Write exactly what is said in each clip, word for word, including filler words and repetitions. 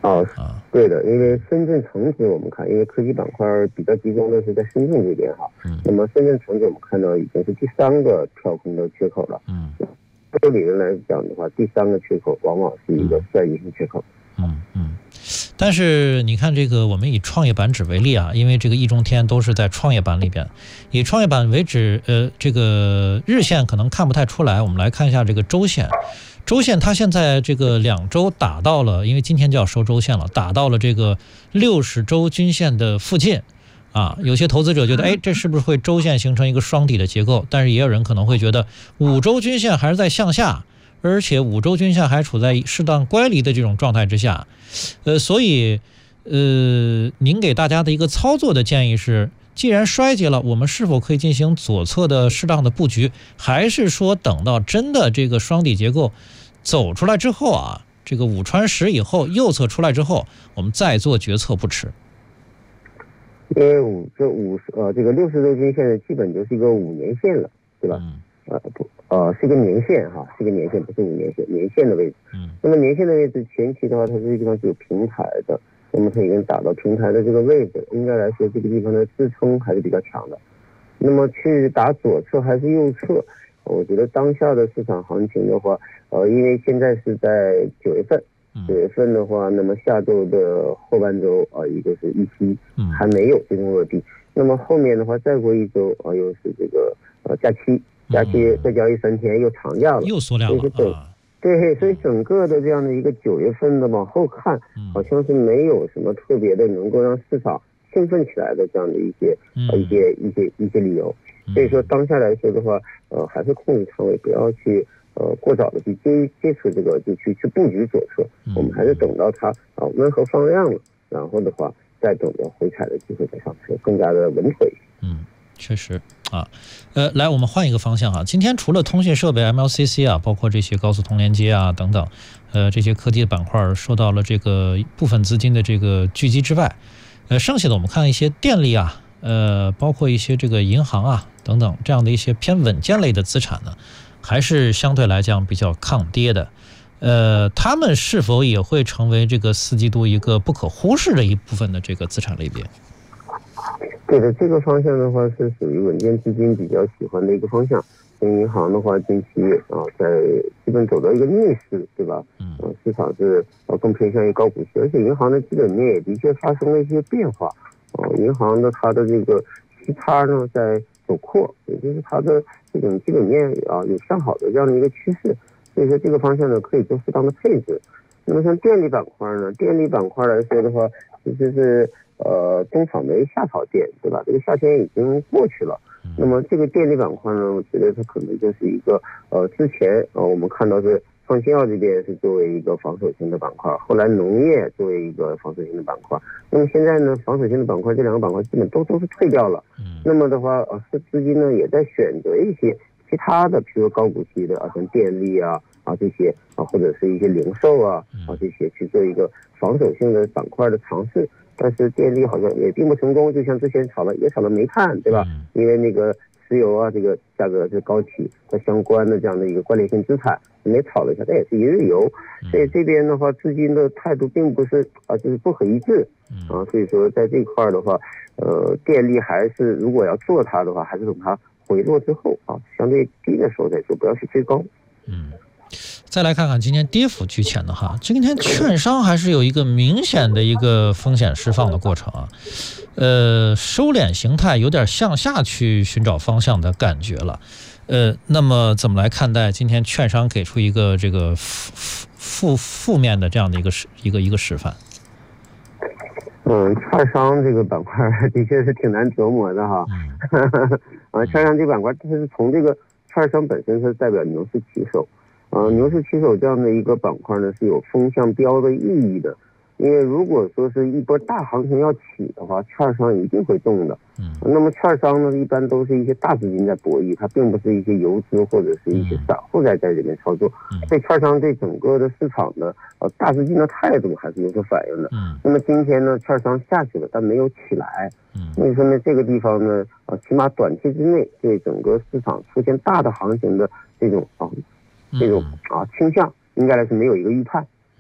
哦，对的，因为深圳成指我们看，因为科技板块比较集中的是在深圳这边哈，嗯，那么深圳成指我们看到已经是第三个跳空的缺口了，嗯，这个理论来讲的话，第三个缺口往往是一个算一性缺口， 嗯嗯。但是你看这个，我们以创业板指为例啊，因为这个易中天都是在创业板里边，以创业板为指，呃，这个日线可能看不太出来，我们来看一下这个周线。周线它现在这个两周打到了，因为今天就要收周线了，打到了这个六十周均线的附近啊。有些投资者觉得，哎，这是不是会周线形成一个双底的结构？但是也有人可能会觉得，五周均线还是在向下，而且五周均线还处在适当乖离的这种状态之下，呃，所以，呃，您给大家的一个操作的建议是，既然衰竭了，我们是否可以进行左侧的适当的布局，还是说等到真的这个双底结构走出来之后啊，这个五穿十以后，右侧出来之后，我们再做决策不迟？ 因为五这五十呃这个六十周均线基本就是一个五年线了，对吧？嗯、呃不呃是一个年线哈，是一个年线，不是五年线，年线的位置。嗯。那么年线的位置前期的话，它这个地方是有平台的，那么它已经打到平台的这个位置，应该来说这个地方的支撑还是比较强的。那么去打左侧还是右侧，我觉得当下的市场行情的话，呃，因为现在是在九月份。九月份的话，那么下周的后半周啊，一个是预期还没有最终落地，那么后面的话再过一周啊，又是这个呃假期，假期再交易三天又长假了， 又缩量了啊。 对，所以整个的这样的一个九月份的往后看，好像是没有什么特别的能够让市场兴奋起来的这样的一些呃一些一些一些理由，所以说当下来说的话，呃还是控制仓位，不要去。呃，过早的去接接触这个，就去去布局左侧，我们还是等到它啊温和放量了，然后的话再等着回踩的机会再上车，更加的稳妥一些。 嗯，确实啊，呃，来我们换一个方向啊，今天除了通讯设备 M L C C 啊，包括这些高速通连接啊等等，呃，这些科技的板块受到了这个部分资金的这个聚集之外，呃，剩下的我们看一些电力啊，呃，包括一些这个银行啊等等这样的一些偏稳健类的资产呢。还是相对来讲比较抗跌的，呃，他们是否也会成为这个四季度一个不可忽视的一部分的这个资产类别？ 对的，这个方向的话是属于稳健资金比较喜欢的一个方向。像银行的话，近期啊在基本走到一个逆势，对吧？嗯，呃、市场是呃更偏向于高股息，而且银行的基本面也的确发生了一些变化。哦、呃，银行的它的这个息差呢在走扩，也就是它的这种基本面啊有向好的这样的一个趋势，所以说这个方向呢可以做适当的配置。那么像电力板块呢，电力板块来说的话，其实是呃中草莓夏草电，对吧？这个夏天已经过去了。那么这个电力板块呢，我觉得它可能就是一个呃之前呃我们看到是创新药这边是作为一个防守性的板块，后来农业作为一个防守性的板块，那么现在呢防守性的板块这两个板块基本都都是退掉了。那么的话呃是资金呢也在选择一些其他的，比如说高股息的啊，像电力啊啊这些啊，或者是一些零售啊啊这些去做一个防守性的板块的尝试。但是电力好像也并不成功，就像之前炒了也炒了煤炭，对吧？因为那个石油啊这个价格是高企，和相关的这样的一个关联性资产也炒了一下，但也是一日游。所以这边的话资金的态度并不是啊就是不可一致啊，所以说在这块的话呃电力还是如果要做它的话，还是等它回落之后啊相对低的时候再说，不要去追高。 嗯，再来看看今天跌幅居前的哈，今天券商还是有一个明显的一个风险释放的过程啊，呃，收敛形态有点向下去寻找方向的感觉了，呃，那么怎么来看待今天券商给出一个这个负负负面的这样的一个一个一个示范？ 嗯，券商这个板块的确是挺难琢磨的哈，啊，券商这个板块就是从这个券商本身是代表牛市旗手。呃，牛市旗手这样的一个板块呢，是有风向标的意义的。因为如果说是一波大行情要起的话，券商一定会动的。嗯，那么券商呢，一般都是一些大资金在博弈，它并不是一些游资或者是一些散户在在这边操作。所以券商对整个的市场的呃大资金的态度还是有所反应的。嗯，那么今天呢，券商下去了，但没有起来。嗯，所以说呢，这个地方呢，呃，起码短期之内对整个市场出现大的行情的这种啊。这种啊倾向应该来是没有一个预判，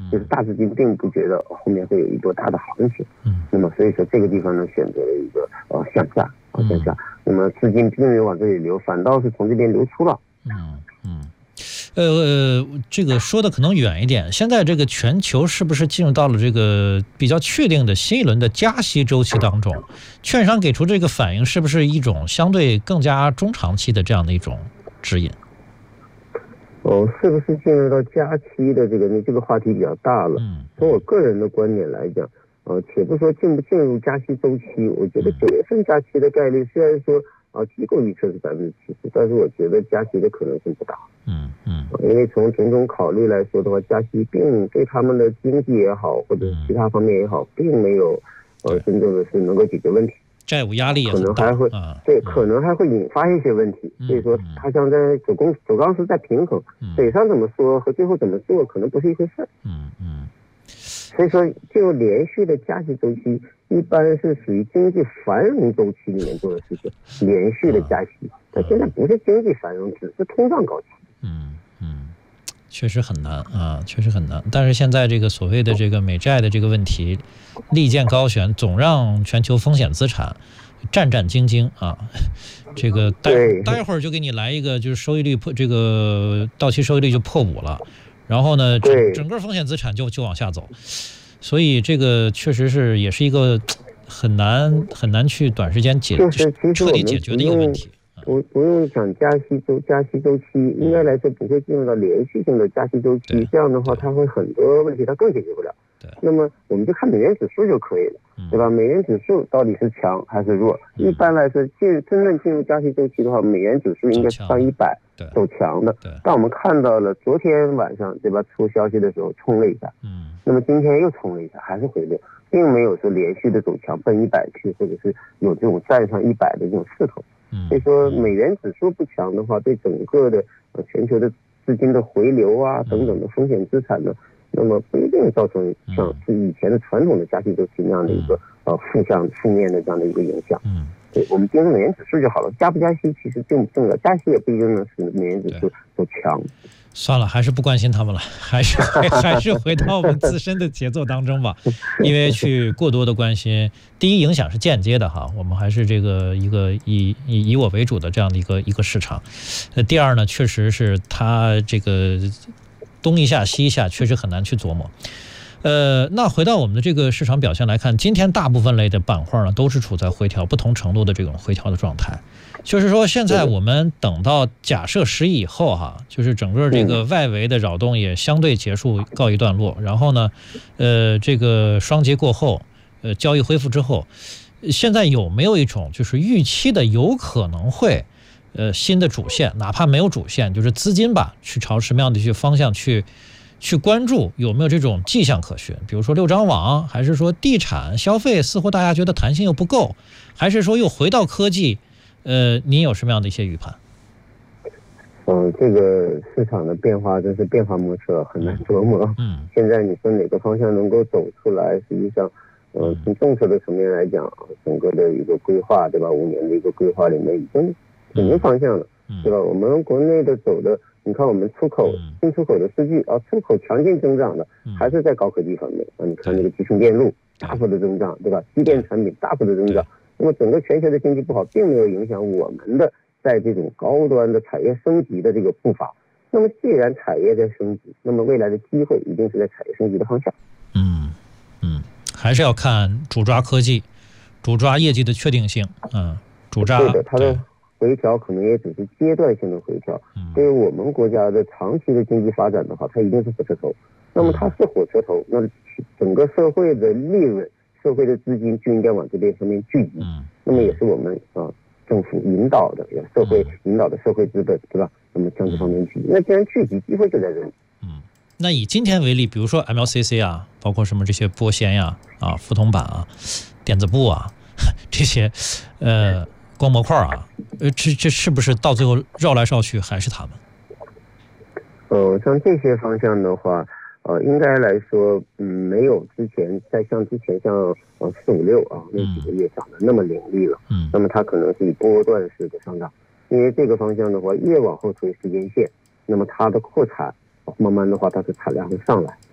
就是大资金并不觉得后面会有一波大的行情。嗯，那么所以说这个地方呢选择了一个呃向下啊向下，那么资金并没有往这里流，反倒是从这边流出了。 嗯嗯。呃，这个说的可能远一点，现在这个全球是不是进入到了这个比较确定的新一轮的加息周期当中？券商给出这个反应是不是一种相对更加中长期的这样的一种指引？ 哦，是不是进入到加息的这个？你这个话题比较大了。嗯，从我个人的观点来讲，呃，且不说进不进入加息周期，我觉得九月份加息的概率虽然说啊机构预测是百分之七十，但是我觉得加息的可能性不大。嗯嗯，因为从种种考虑来说的话，加息并对他们的经济也好，或者其他方面也好，并没有呃真正的是能够解决问题。 债务压力也可能还会、 啊、 对，可能还会引发一些问题。嗯、所以说，它像在走公走钢丝在平衡，嗯、嘴上怎么说和最后怎么做，可能不是一回事。嗯嗯。所以说，进入连续的加息周期，一般是属于经济繁荣周期里面做的事情。连续的加息，它现在不是经济繁荣，只是通胀高企。 嗯嗯，确实很难啊，确实很难。但是现在这个所谓的这个美债的这个问题，利剑高悬，总让全球风险资产战战兢兢啊。这个待待会儿就给你来一个，就是收益率破这个到期收益率就破五了，然后呢，整整个风险资产就就往下走。所以这个确实是也是一个很难很难去短时间解彻底解决的一个问题。 不不用讲加息周加息周期，应该来说不会进入到连续性的加息周期，这样的话它会很多问题它更解决不了。那么我们就看美元指数就可以了，对吧？美元指数到底是强还是弱？嗯、一般来说，进真正进入加息周期的话，美元指数应该是上一百走强的。但我们看到了昨天晚上，对吧？出消息的时候冲了一下，嗯，那么今天又冲了一下，还是回落，并没有说连续的走强奔一百去，或者是有这种站上一百的这种势头。所以说，美元指数不强的话，对整个的呃全球的资金的回流啊等等的风险资产呢，那么不一定造成像是以前的传统的加息周期那样的一个呃负向负面的这样的一个影响。嗯，对，我们盯着美元指数就好了，加不加息其实并不重要，加息也不一定能使美元指数走强。 算了，还是不关心他们了，还是还是回到我们自身的节奏当中吧。因为去过多的关心，第一影响是间接的哈，我们还是这个一个以以以我为主的这样的一个一个市场。呃，第二呢，确实是它这个东一下西一下，确实很难去琢磨。呃，那回到我们的这个市场表现来看，今天大部分类的板块呢都是处在回调不同程度的这种回调的状态。就是说，现在我们等到假设十一以后哈，就是整个这个外围的扰动也相对结束告一段落，然后呢，呃，这个双节过后，呃，交易恢复之后，现在有没有一种就是预期的有可能会，呃，新的主线，哪怕没有主线，就是资金吧，去朝什么样的一些方向去去关注，有没有这种迹象可循？比如说六张网，还是说地产消费，似乎大家觉得弹性又不够，还是说又回到科技？呃，您有什么样的一些预判？ 嗯、呃，这个市场的变化真是变化莫测，很难琢磨。嗯，现在你说哪个方向能够走出来？实际上，呃，从政策的层面来讲，整个的一个规划，对吧？五年的一个规划里面已经挺明方向了，嗯、对吧？我们国内的走的，你看我们出口进出口的数据啊，出口强劲增长的，还是在高科技方面啊。你看那个集成电路大幅的增长，对吧？机电产品大幅的增长。那么整个全球的经济不好，并没有影响我们的在这种高端的产业升级的这个步伐。那么既然产业在升级，那么未来的机会一定是在产业升级的方向。 嗯嗯，还是要看主抓科技，主抓业绩的确定性。嗯，主抓对的，它的回调可能也只是阶段性的回调。嗯，对于我们国家的长期的经济发展的话，它一定是火车头。那么它是火车头，那整个社会的利润。社会的资金就应该往这边上面聚集，嗯，那么也是我们啊政府引导的，社会引导的社会资本，对吧？那么向这方面聚集，那既然聚集，机会就在这里。 嗯，那以今天为例，比如说 M L C C 啊，包括什么这些玻纤呀、啊、覆铜板啊、电子布啊这些，呃，光模块啊，呃，这这是不是到最后绕来绕去还是他们？ 呃，像这些方向的话。呃，应该来说，嗯，没有之前在像之前像呃四五六啊那几个月涨得那么凌厉了。嗯，那么它可能是以波段式的上涨，因为这个方向的话，越往后推时间线，那么它的扩产慢慢的话，它的产量会上来。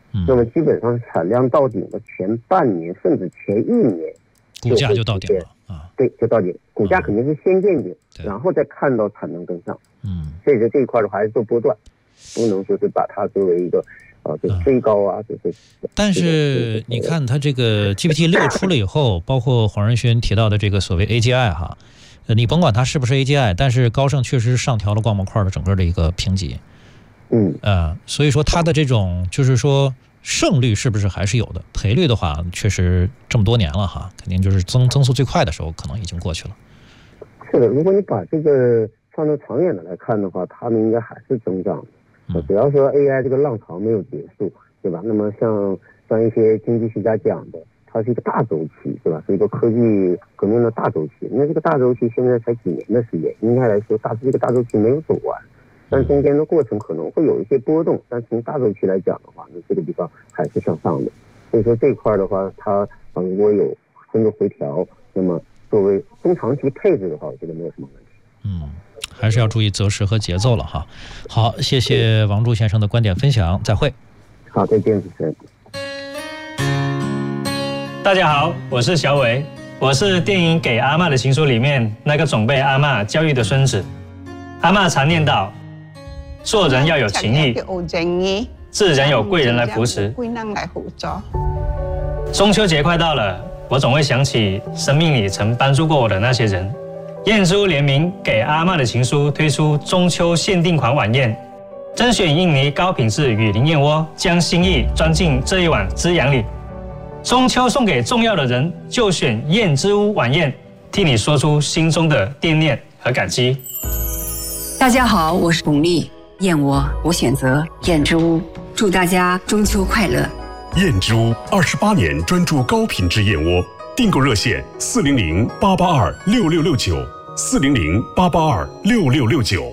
嗯、 那么基本上产量到顶的前半年甚至前一年， 股价就到顶了啊。 对，就到顶，股价肯定是先见顶， 嗯、 然后再看到产能跟上。 嗯， 所以说这一块的话还是做波段，不能说是把它作为一个啊，就追高啊，就是。 但是你看它这个 G P T 六出了以后，包括黄仁勋提到的这个所谓 A G I 哈，呃，你甭管它是不是 A G I， 但是高盛确实上调了光模块的整个的一个评级。 嗯， 呃，所以说它的这种就是说胜率是不是还是有的？赔率的话，确实这么多年了哈，肯定就是增增速最快的时候可能已经过去了。 是的，如果你把这个放到长远的来看的话，他们应该还是增长的。只要说 A I 这个浪潮没有结束，对吧？那么像像一些经济学家讲的，它是一个大周期，对吧？是一个科技革命的大周期。那这个大周期现在才几年的时间，应该来说大这个大周期没有走完，但中间的过程可能会有一些波动。但从大周期来讲的话，那这个地方还是向上的。所以说这块的话，它如果有深度回调，那么作为中长期配置的话，我觉得没有什么问题。 嗯，还是要注意择时和节奏了哈。好，谢谢王柱先生的观点分享，再会。 好，再见，主持人。 大家好，我是小伟，我是电影《给阿嬷的情书》里面那个总被阿嬷教育的孙子。阿嬷常念叨，做人要有情义，自然有贵人来扶持。中秋节快到了，我总会想起生命里曾帮助过我的那些人。燕之屋联名给阿嬷的情书推出中秋限定款晚宴，甄选印尼高品质雨林燕窝，将心意装进这一碗滋养里。中秋送给重要的人，就选燕之屋晚宴，替你说出心中的惦念和感激。 大家好，我是巩俐，燕窝我选择燕之屋，祝大家中秋快乐。 燕之屋二十八年专注高品质燕窝，订购热线四零零八八二六六六九。四零零八八二六六六九。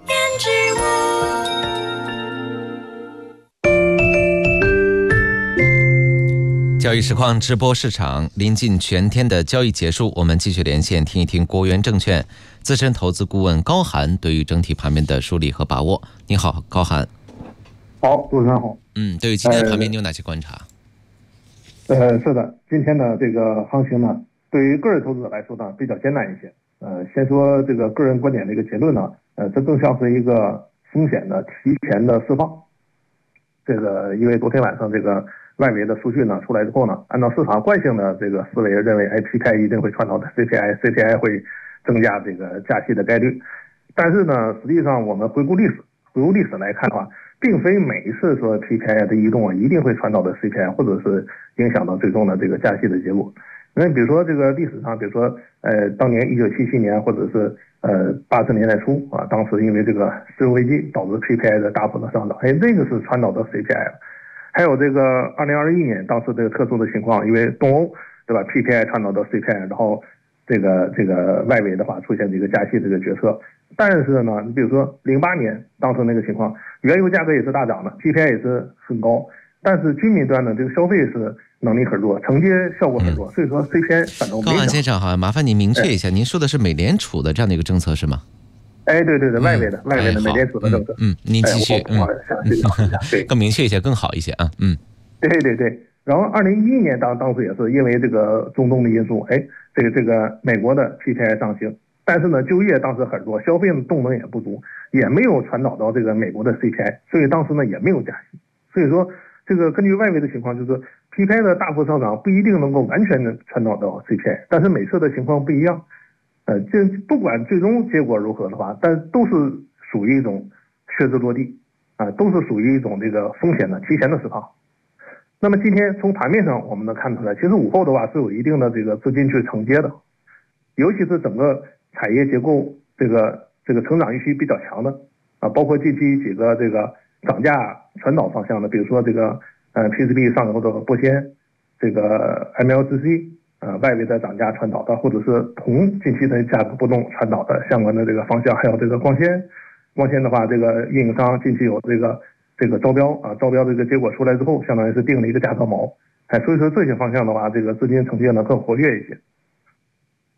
交易实况直播市场临近全天的交易结束，我们继续连线听一听国元证券资深投资顾问高涵对于整体盘面的梳理和把握。你好，高涵。 好，主持人好。 嗯，对于今天的盘面你有哪些观察？ 呃，是的，今天的这个行情呢，对于个人投资者来说呢，比较艰难一些。呃，先说这个个人观点的一个结论呢，呃，这更像是一个风险的提前的释放。这个因为昨天晚上这个外围的数据呢出来之后呢，按照市场惯性的这个思维认为，哎 ，P P I 一定会传导的 C P I，C P I 会增加这个加息的概率。但是呢，实际上我们回顾历史，回顾历史来看的话，并非每一次说 P P I 的移动啊，一定会传导的 C P I， 或者是影响到最终的这个加息的结果。因为比如说这个历史上，比如说呃，当年一九七七年或者是呃八十年代初啊，当时因为这个石油危机导致 P P I 的大幅的上涨，哎，这个是传导到 C P I 了。还有这个二零二一年，当时这个特殊的情况，因为东欧对吧 ，P P I 传导到 C P I， 然后这个这个外围的话出现这个加息这个决策。但是呢，你比如说零八年当时那个情况，原油价格也是大涨的 ，P P I 也是很高，但是居民端的这个消费是能力很弱，承接效果很弱，所以说 C P I 反倒没涨。 高涵先生，好，麻烦您明确一下，您说的是美联储的这样的一个政策是吗？ 哎，对对对，外围的、嗯、外围的美联储的政策。 嗯，您继续， 嗯，对， 更明确一些更好一些啊，嗯， 对对对。然后二零一一年当当时也是因为这个中东的因素，哎，这个这个美国的 P P I 上行，但是呢，就业当时很弱，消费的动能也不足，也没有传导到这个美国的 C P I， 所以当时呢也没有加息。所以说，这个根据外围的情况，就是 P P I 的大幅上涨不一定能够完全的传导到 C P I， 但是每次的情况不一样。呃，这不管最终结果如何的话，但都是属于一种靴子落地啊、呃，都是属于一种这个风险的提前的释放。那么今天从盘面上我们能看出来，其实午后的话是有一定的这个资金去承接的，尤其是整个产业结构这个这个成长预期比较强的啊，包括近期几个这个涨价传导方向的，比如说这个呃 P C B 上游的玻纤，这个 M L G C。呃，外围的涨价传导的，或者是铜近期的价格波动传导的相关的这个方向，还有这个光纤，光纤的话，这个运营商近期有这个这个招标啊，招标这个结果出来之后，相当于是定了一个价格锚，哎，所以说这些方向的话，这个资金承接呢更活跃一些。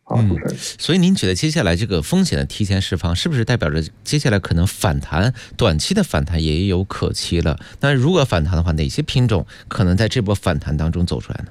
好，主持人。 所以您觉得接下来这个风险的提前释放，是不是代表着接下来可能反弹，短期的反弹也有可期了？那如果反弹的话，哪些品种可能在这波反弹当中走出来呢？